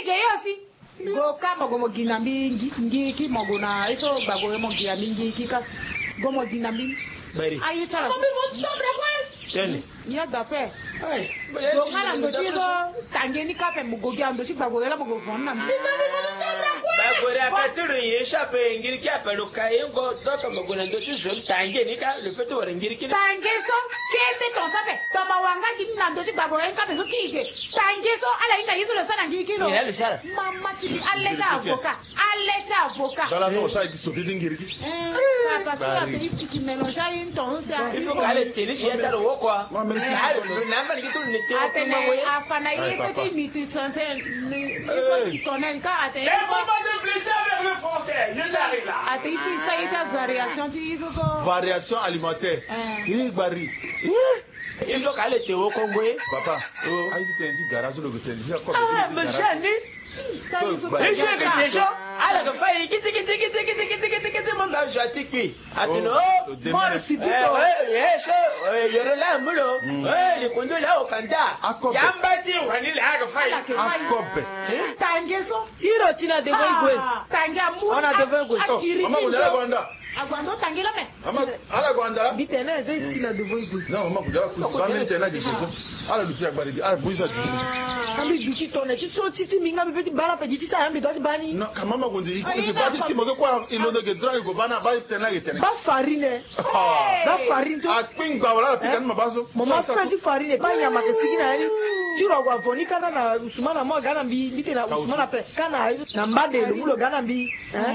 yosi. Go kama gomo ginambi ngiki mogona ito bago mo ginambi ngiki kas gomo ginambi. Bari. Ayi chala. Comment vous sommes Tell. Ya dafe. Ay. Go kana ndo chizo tangeni kape mugogi ando chi bago yela mugo fonna. Bagore akaturu yeshape ngiri kapa lukayengo doka magona ndo chizo tangeni ka le fait wara ngiri kini. Tangeso kete tonsape toma wanga kinna ndo chi bago yenka peso kike. Tangeso ala inga yizo le sana ngiki lo. Ila le shala. Mama chibi aleta avocat. Dans la zone ça qui sauter d'ingiriki. Parce que la télé qui mélange une tonse. Il faut qu'elle télé chez elle au quoi. Le namba ni kitu ni télé. Atene afana yiko chi nutrition c'est tonel ka atene. Et pour pas de blesser avec le français, je t'arrive là. Atene fi ça y a variation chi ko. Variation alimentaire. Oui, Bari. Il faut qu'elle était au Congo. Papa, aïe tu t'es dit garage le goûter. Ah, mais Chani. Mais je vais déjà. Alors que faille kiti mon dans jatik pi. Ateno. Mort subito. Yes, yoro la mulo. Le kondo la okanda. Yambati wani la que faille. Akope. Tangeso. Tiro tina de boy. Tanga mu. On a de boy. Maman vous allez Rwanda. Agwando tangela me. Maman, ala Rwanda. Bitena ze tina de boy. Non, maman vous allez pas maintenant de choses. Ala lutti akbari. Ala buisa juice. Kambi biti tone ti so titi minga be biti bana pe ti sa ambi do ti bani. Non, kama mama gondi ko ba ti mo ko ilondo ke drive go bana ba tena ke tena. Ba farine. Ba farine to. Akpingba wala pikani mabazo. Mama fa ti farine ba nyama ke sigina yani. Tiro gwa voni kana na Usmana mo gana mbi bite na Usmana pe kana na mbade le mulo gana mbi.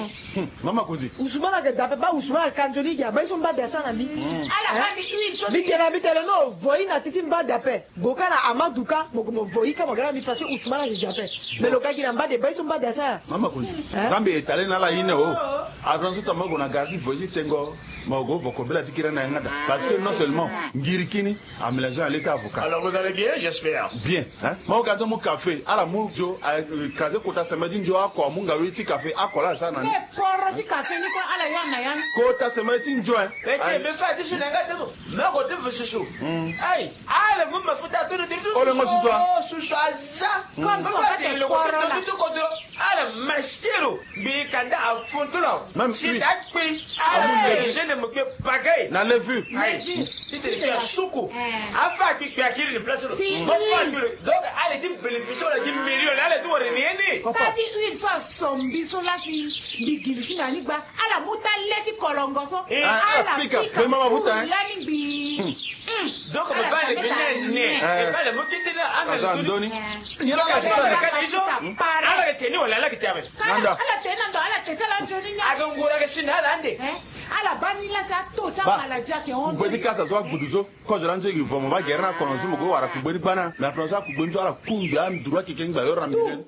Mama gondi. Usmana ke dape ba Usmana kanjoni ya ba so mbade sana mbi. Ala ba mi huile so. Bite no voyi na titi mbade ape. Gokana amaduka mo voyi kama gana mbi parce que Usmana je jape. Mais le gars qui na mbade ba so mbade sana. Mama gondi. Zambe etale na la yine o. Adonso tamago na gardi voyi tengo. Mogo vokobela tikira na ngada parce que non seulement ngirikini a mélangé à l'état avocat. Alors vous allez bien, j'espère. Bien, hein? Moi quand mon café, ala mujo kaze kota samedi njo akwa munga witi café akola sana. Me poro ti café ni ko ala yana yana. Kota samedi njo hein. Mais me fa ti shina ngata mo. Me ko te fususu. Ai, ala mo mafuta to de tout. Ole mo suswa. Suswa za. Comme ça fait le corona. Tout ko ala mastero bi kanda afontulo. Même si ta pe ala je ne me peux pas gay. Na le vu. Ai, tu te fais soukou. Afa ki pe akiri de place lo. Mo fa donc ala di bénéfice la 10 millions ala to re ni. Tati huile so sombi so la fi bigili sina ni gba ala muta leti kolongoso. Ala pika. Mais mama buta. Lani bi. Donc on va le venir et pas le mokete na Andoni. Yela ka biso. Ala ke teni wala ala ke tabe. Ala tena ndo ala tetela njoni nya. Aga ngura ke sina ala ande. Ala bani la sa to cha mala jake on. Bodi kasa so guduzo ko jara nje gi vomo ba gerna kono sumo go wara ku bodi bana na pronsa ku bodi ala kumbi am droit ki kenga yo ramine.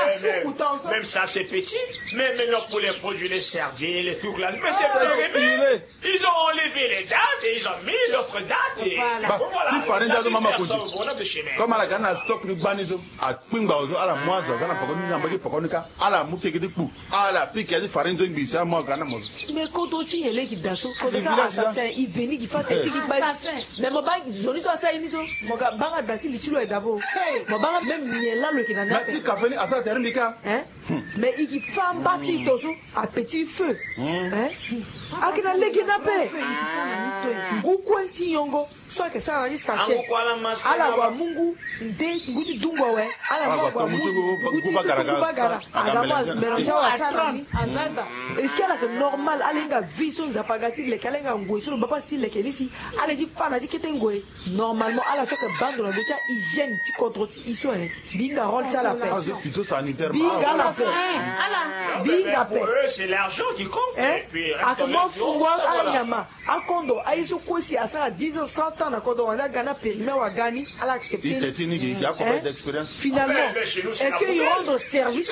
Même ça c'est petit, mais maintenant pour les produits, les sardines, les trucs là, mais c'est périmé. Ils ont enlevé les dates et ils ont mis l'autre date. Et voilà. Si farine jazo mama koji. Comme ala gana stock ni banizo a pingba ozo ala mwazo zana pokoni na mbagi pokonika ala muke gidi pu ala piki ya farine zo ngisa mo gana mo. Mais quand on tient les qui dasso, quand on assassin, il vient qui fait des qui baille. Mais mon bang zoni so asa ini so, mon banga dasi li chilo e dabo. Mon banga même ni là le qui na na. Ti café ni asa termika. Mais il qui fait bâti tozo à petit feu. Akina leki na pe. Ngukwe ti yongo. Soit que ça va sachet. Ala kwa mungu nde nguti dungwa we. Ala kwa mungu nguti kubagara. Ala kwa mélanger wa sana. Est-ce qu'il y a que normal alenga viso zapagati le kalenga ngwe sur baba style le kelisi ala di fana di ketengwe normalement ala soit que bande na docha hygiène ti contrôle iso binga rôle ça la fait. Ah, phytosanitaire. Binga la fait. Ala binga fait. C'est l'argent qui compte. Et puis comment pouvoir ala nyama akondo aiso kwesi asa 10 ans 100 ans na kondo wana gana périmé wa gani ala accepter. Il y a combien d'expérience? Finalement, est-ce qu'ils rendent service